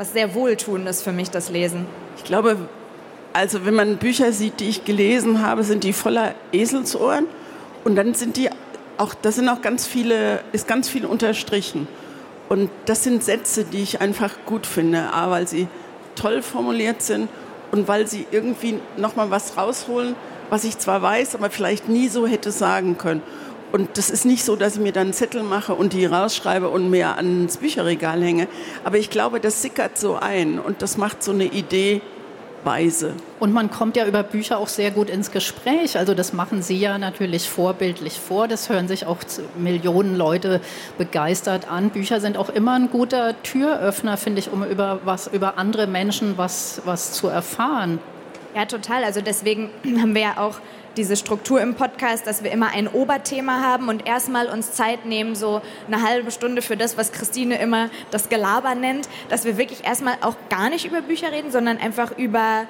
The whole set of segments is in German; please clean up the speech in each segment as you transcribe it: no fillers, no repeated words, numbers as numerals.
was sehr Wohltuendes für mich, das Lesen. Ich glaube, also wenn man Bücher sieht, die ich gelesen habe, sind die voller Eselsohren und dann sind die auch, da sind auch ist ganz viel unterstrichen. Und das sind Sätze, die ich einfach gut finde, weil sie toll formuliert sind und weil sie irgendwie nochmal was rausholen, was ich zwar weiß, aber vielleicht nie so hätte sagen können. Und das ist nicht so, dass ich mir dann einen Zettel mache und die rausschreibe und mir ans Bücherregal hänge. Aber ich glaube, das sickert so ein und das macht so eine Idee weise. Und man kommt ja über Bücher auch sehr gut ins Gespräch. Also das machen Sie ja natürlich vorbildlich vor. Das hören sich auch Millionen Leute begeistert an. Bücher sind auch immer ein guter Türöffner, finde ich, um über andere Menschen was zu erfahren. Ja, total. Also deswegen haben wir ja auch diese Struktur im Podcast, dass wir immer ein Oberthema haben und erstmal uns Zeit nehmen, so eine halbe Stunde für das, was Christine immer das Gelaber nennt, dass wir wirklich erstmal auch gar nicht über Bücher reden, sondern einfach über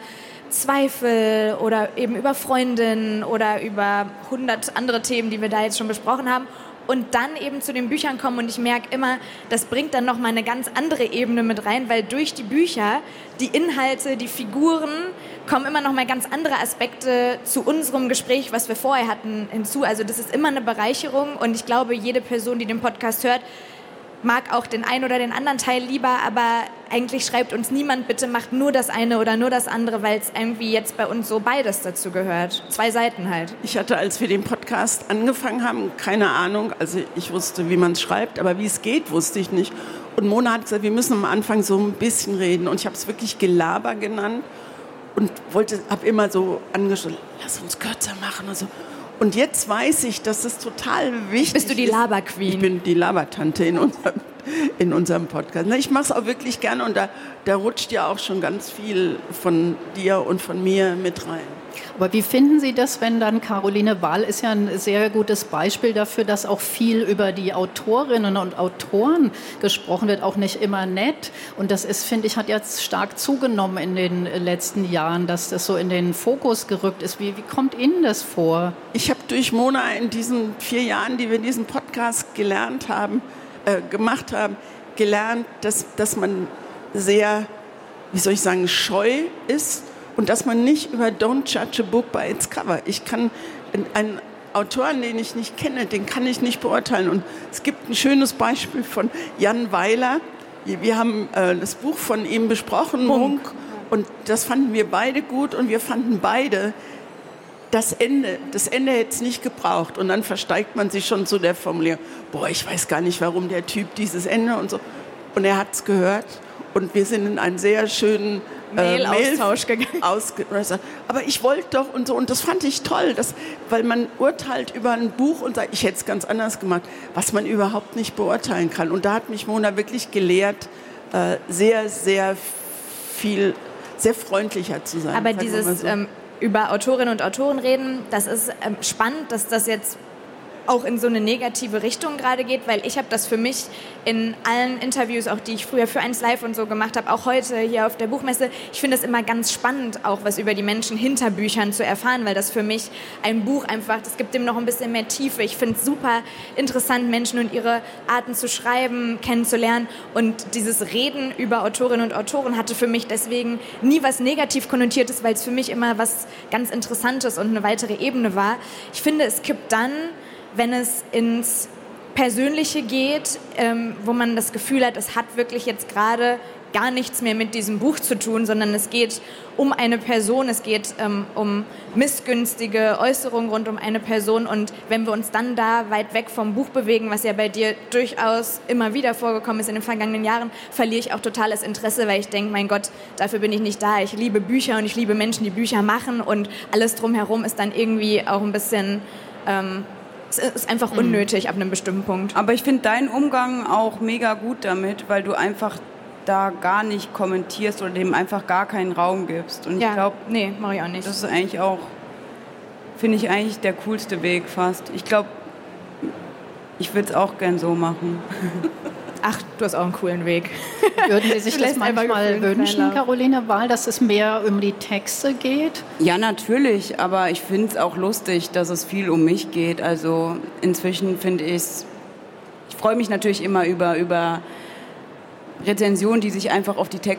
Zweifel oder eben über Freundinnen oder über 100 andere Themen, die wir da jetzt schon besprochen haben. Und dann eben zu den Büchern kommen und ich merke immer, das bringt dann nochmal eine ganz andere Ebene mit rein, weil durch die Bücher, die Inhalte, die Figuren, kommen immer nochmal ganz andere Aspekte zu unserem Gespräch, was wir vorher hatten, hinzu. Also das ist immer eine Bereicherung und ich glaube, jede Person, die den Podcast hört, mag auch den einen oder den anderen Teil lieber, aber eigentlich schreibt uns niemand, bitte macht nur das eine oder nur das andere, weil es irgendwie jetzt bei uns so beides dazu gehört. 2 Seiten halt. Ich hatte, als wir den Podcast angefangen haben, keine Ahnung. Also ich wusste, wie man es schreibt, aber wie es geht, wusste ich nicht. Und Mona hat gesagt, wir müssen am Anfang so ein bisschen reden. Und ich habe es wirklich Gelaber genannt und habe immer so angeschaut, lass uns kürzer machen und so. Und jetzt weiß ich, dass das total wichtig ist. Bist du die Laberqueen? Ich bin die Labertante in unserem Podcast. Ich mache es auch wirklich gerne und da rutscht ja auch schon ganz viel von dir und von mir mit rein. Aber wie finden Sie das, wenn dann Caroline Wahl ist ja ein sehr gutes Beispiel dafür, dass auch viel über die Autorinnen und Autoren gesprochen wird, auch nicht immer nett. Und das ist, finde ich, hat jetzt stark zugenommen in den letzten Jahren, dass das so in den Fokus gerückt ist. Wie kommt Ihnen das vor? Ich habe durch Mona in diesen 4 Jahren, die wir diesen Podcast gemacht haben, gelernt, dass man sehr, wie soll ich sagen, scheu ist. Und dass man nicht über Don't judge a book by its cover. Ich kann einen Autoren, den ich nicht kenne, den kann ich nicht beurteilen. Und es gibt ein schönes Beispiel von Jan Weiler. Wir haben das Buch von ihm besprochen, Munk. Und das fanden wir beide gut und wir fanden beide, das Ende hätte es nicht gebraucht. Und dann versteigt man sich schon zu der Formulierung, ich weiß gar nicht, warum der Typ dieses Ende und so. Und er hat es gehört und wir sind in einen sehr schönen Mail-Austausch gegangen. Aber ich wollte doch und so. Und das fand ich toll, weil man urteilt über ein Buch und sagt, ich hätte es ganz anders gemacht, was man überhaupt nicht beurteilen kann. Und da hat mich Mona wirklich gelehrt, sehr, sehr viel, sehr freundlicher zu sein. Aber dieses über Autorinnen und Autoren reden, das ist spannend, dass das jetzt auch in so eine negative Richtung gerade geht, weil ich habe das für mich in allen Interviews, auch die ich früher für 1 Live und so gemacht habe, auch heute hier auf der Buchmesse, ich finde es immer ganz spannend, auch was über die Menschen hinter Büchern zu erfahren, weil das für mich ein Buch einfach, das gibt dem noch ein bisschen mehr Tiefe. Ich finde es super interessant, Menschen und ihre Arten zu schreiben, kennenzulernen und dieses Reden über Autorinnen und Autoren hatte für mich deswegen nie was negativ konnotiertes, weil es für mich immer was ganz Interessantes und eine weitere Ebene war. Ich finde, es kippt dann, wenn es ins Persönliche geht, wo man das Gefühl hat, es hat wirklich jetzt gerade gar nichts mehr mit diesem Buch zu tun, sondern es geht um eine Person, es geht um missgünstige Äußerungen rund um eine Person und wenn wir uns dann da weit weg vom Buch bewegen, was ja bei dir durchaus immer wieder vorgekommen ist in den vergangenen Jahren, verliere ich auch totales Interesse, weil ich denke, mein Gott, dafür bin ich nicht da. Ich liebe Bücher und ich liebe Menschen, die Bücher machen und alles drumherum ist dann irgendwie auch ein bisschen... es ist einfach unnötig ab einem bestimmten Punkt. Aber ich finde deinen Umgang auch mega gut damit, weil du einfach da gar nicht kommentierst oder dem einfach gar keinen Raum gibst. Und ich glaube, nee, mache ich auch nicht. Das ist eigentlich auch, finde ich eigentlich der coolste Weg fast. Ich glaube, ich würde es auch gern so machen. Ach, du hast auch einen coolen Weg. Würden Sie sich das manchmal wünschen, Caroline Wahl, dass es mehr um die Texte geht? Ja, natürlich, aber ich finde es auch lustig, dass es viel um mich geht. Also inzwischen finde ich freue mich natürlich immer über Rezensionen, die sich einfach auf die